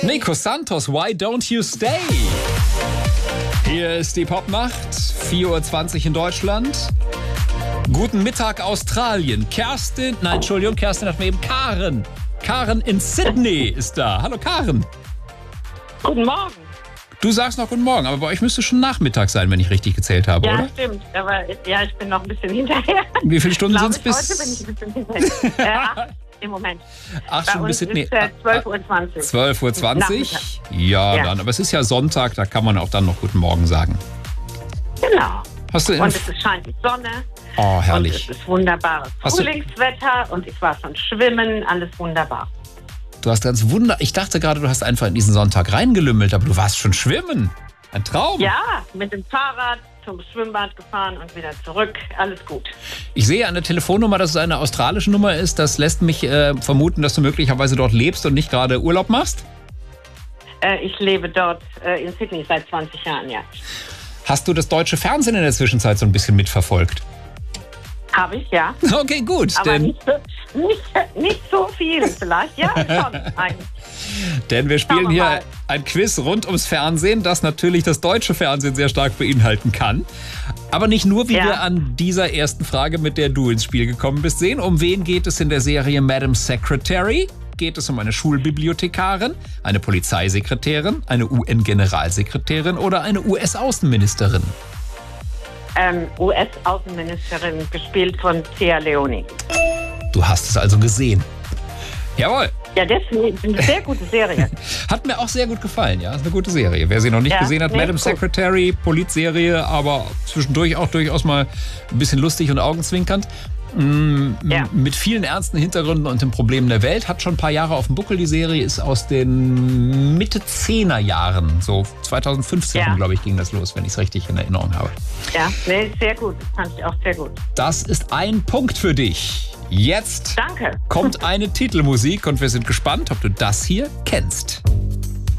Nico Santos, Why Don't You Stay? Hier ist die Popnacht, 4:20 Uhr in Deutschland. Guten Mittag Australien. Kerstin hat mir eben Karen. Karen in Sydney ist da. Hallo Karen. Guten Morgen. Du sagst noch guten Morgen, aber bei euch müsste schon Nachmittag sein, wenn ich richtig gezählt habe, ja, oder? Ja, stimmt. Aber ja, ich bin noch ein bisschen hinterher. Wie viele Stunden sind es bis? Heute bin ich ein bisschen hinterher. Im Moment. 8 Stunden bis Sydney. 12:20 Uhr. 12:20 Uhr? Ja, dann. Aber es ist ja Sonntag, da kann man auch dann noch guten Morgen sagen. Genau. Hast du und es scheint die Sonne. Oh, herrlich. Und es ist wunderbares Frühlingswetter und ich war schon schwimmen, alles wunderbar. Du hast ich dachte gerade, du hast einfach in diesen Sonntag reingelümmelt, aber du warst schon schwimmen. Ein Traum. Ja, mit dem Fahrrad zum Schwimmbad gefahren und wieder zurück. Alles gut. Ich sehe an der Telefonnummer, dass es eine australische Nummer ist. Das lässt mich vermuten, dass du möglicherweise dort lebst und nicht gerade Urlaub machst. Ich lebe dort in Sydney seit 20 Jahren, ja. Hast du das deutsche Fernsehen in der Zwischenzeit so ein bisschen mitverfolgt? Habe ich, ja. Okay, gut. Aber nicht so viel vielleicht. Ja, schon eigentlich. Denn wir spielen hier ein Quiz rund ums Fernsehen, das natürlich das deutsche Fernsehen sehr stark beinhalten kann. Aber nicht nur, wie wir an dieser ersten Frage, mit der du ins Spiel gekommen bist, sehen. Um wen geht es in der Serie Madam Secretary? Geht es um eine Schulbibliothekarin, eine Polizeisekretärin, eine UN-Generalsekretärin oder eine US-Außenministerin? US-Außenministerin, gespielt von Téa Leoni. Du hast es also gesehen. Jawohl. Ja, deswegen eine sehr gute Serie. Hat mir auch sehr gut gefallen, ja. Ist eine gute Serie. Wer sie noch nicht gesehen hat, Madam Secretary, Politserie, aber zwischendurch auch durchaus mal ein bisschen lustig und augenzwinkernd. Mit vielen ernsten Hintergründen und den Problemen der Welt. Hat schon ein paar Jahre auf dem Buckel. Die Serie ist aus den Mitte-10er Jahren. So 2015, glaube ich, ging das los, wenn ich es richtig in Erinnerung habe. Ja, sehr gut. Das fand ich auch sehr gut. Das ist ein Punkt für dich. Jetzt kommt eine Titelmusik und wir sind gespannt, ob du das hier kennst.